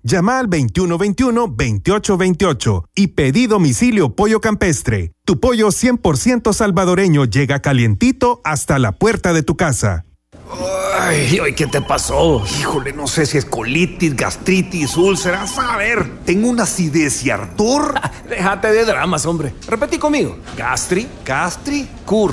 Llama al 2121-2828 y pedí domicilio Pollo Campestre. Tu pollo 100% salvadoreño llega calientito hasta la puerta de tu casa. Ay, ¿qué te pasó? Híjole, no sé si es colitis, gastritis, úlceras. A ver, tengo una acidez y ardor. Déjate de dramas, hombre. Repetí conmigo. Gastricur.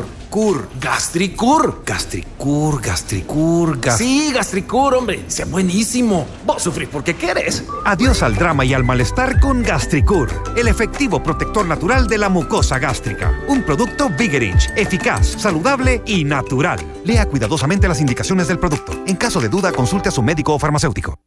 Sí, Gastricur, hombre. Sea buenísimo. Vos sufrís porque querés. Adiós al drama y al malestar con Gastricur, el efectivo protector natural de la mucosa gástrica. Un producto Vigerich, eficaz, saludable y natural. Lea cuidadosamente las indicaciones del producto. En caso de duda, consulte a su médico o farmacéutico.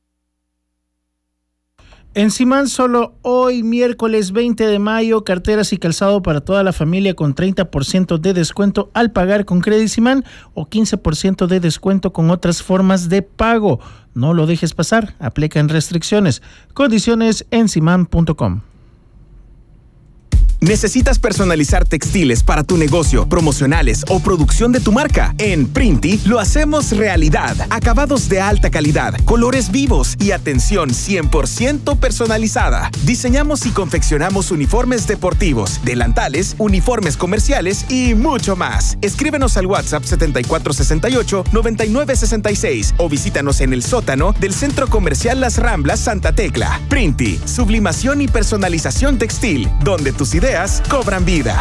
En Simán, solo hoy, miércoles 20 de mayo, carteras y calzado para toda la familia con 30% de descuento al pagar con Credit Simán o 15% de descuento con otras formas de pago. No lo dejes pasar, aplican restricciones. Condiciones en simán.com. ¿Necesitas personalizar textiles para tu negocio, promocionales o producción de tu marca? En Printi lo hacemos realidad. Acabados de alta calidad, colores vivos y atención 100% personalizada. Diseñamos y confeccionamos uniformes deportivos, delantales, uniformes comerciales y mucho más. Escríbenos al WhatsApp 7468-9966 o visítanos en el sótano del Centro Comercial Las Ramblas Santa Tecla. Printi, sublimación y personalización textil, donde tus ideas cobran vida.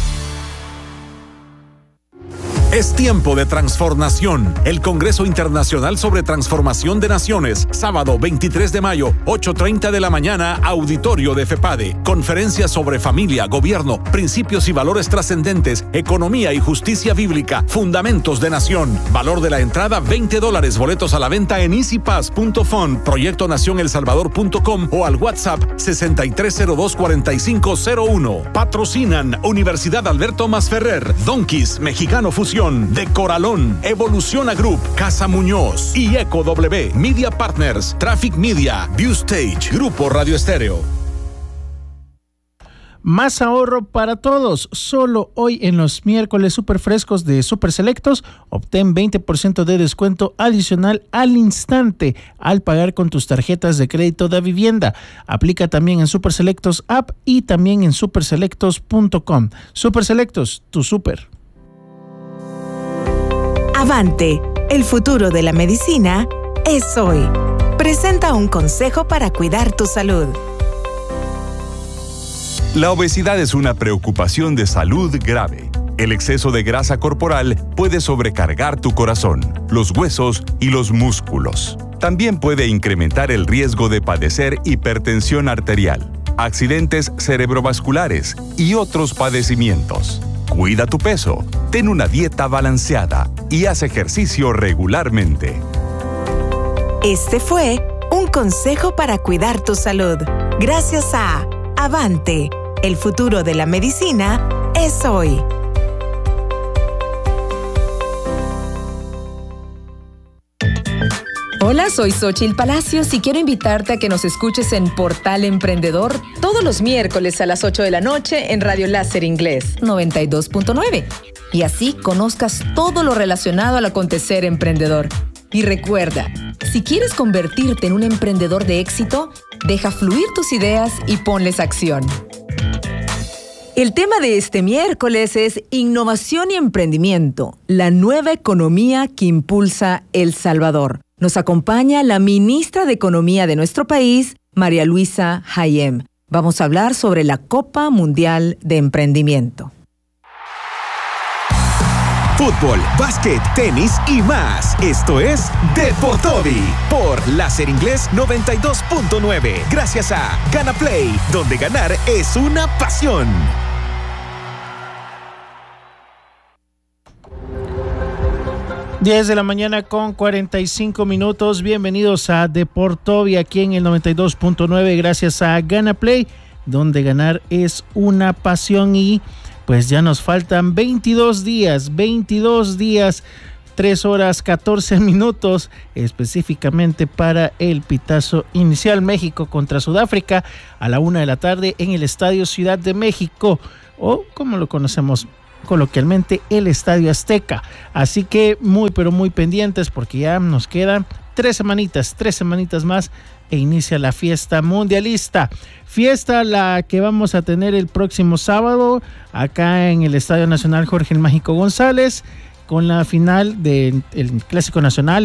Es tiempo de transformación. El Congreso Internacional sobre Transformación de Naciones, sábado 23 de mayo, 8:30 de la mañana, auditorio de FEPADE. Conferencia sobre familia, gobierno, principios y valores trascendentes, economía y justicia bíblica, fundamentos de nación. Valor de la entrada $20. Boletos a la venta en easypass.fund, proyectonacionelsalvador.com o al WhatsApp 6302-4501. Patrocinan Universidad Alberto Masferrer, Donkeys, Mexicano Fusión, De Coralón, Evoluciona Group, Casa Muñoz y Eco W, Media Partners, Traffic Media, View Stage, Grupo Radio Estéreo. Más ahorro para todos. Solo hoy en los miércoles super frescos de Super Selectos, obtén 20% de descuento adicional al instante al pagar con tus tarjetas de crédito de vivienda. Aplica también en Super Selectos App y también en superselectos.com. Super Selectos, tu super. Avante, el futuro de la medicina es hoy. Presenta un consejo para cuidar tu salud. La obesidad es una preocupación de salud grave. El exceso de grasa corporal puede sobrecargar tu corazón, los huesos y los músculos. También puede incrementar el riesgo de padecer hipertensión arterial, accidentes cerebrovasculares y otros padecimientos. Cuida tu peso, ten una dieta balanceada y haz ejercicio regularmente. Este fue un consejo para cuidar tu salud. Gracias a Avante, el futuro de la medicina es hoy. Hola, soy Xochitl Palacios y quiero invitarte a que nos escuches en Portal Emprendedor todos los miércoles a las 8 de la noche en Radio Láser Inglés 92.9. Y así conozcas todo lo relacionado al acontecer emprendedor. Y recuerda, si quieres convertirte en un emprendedor de éxito, deja fluir tus ideas y ponles acción. El tema de este miércoles es Innovación y Emprendimiento, la nueva economía que impulsa El Salvador. Nos acompaña la ministra de Economía de nuestro país, María Luisa Hayem. Vamos a hablar sobre la Copa Mundial de Emprendimiento. Fútbol, básquet, tenis y más. Esto es Deportobi por Láser Inglés 92.9. Gracias a Gana Play, donde ganar es una pasión. Diez de la mañana con 45 minutos. Bienvenidos a Deportobi aquí en el 92.9. Gracias a Gana Play, donde ganar es una pasión. Y pues ya nos faltan 22 días, 3 horas 14 minutos específicamente para el pitazo inicial. México contra Sudáfrica a la 1 de la tarde en el Estadio Ciudad de México, o como lo conocemos coloquialmente, el Estadio Azteca. Así que muy pero muy pendientes, porque ya nos quedan 3 semanitas más e inicia la fiesta mundialista. Fiesta la que vamos a tener el próximo sábado acá en el Estadio Nacional Jorge el Mágico González, con la final del Clásico Nacional.